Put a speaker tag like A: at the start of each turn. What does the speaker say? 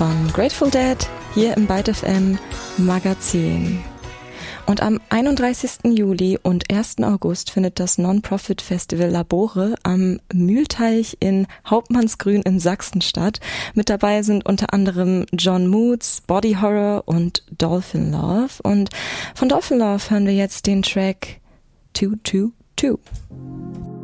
A: von Grateful Dead hier im Byte FM Magazin. Und am 31. Juli und 1. August findet das Non-Profit-Festival Labore am Mühlteich in Hauptmannsgrün in Sachsen statt. Mit dabei sind unter anderem John Moods, Body Horror und Dolphin Love. Und von Dolphin Love hören wir jetzt den Track 222.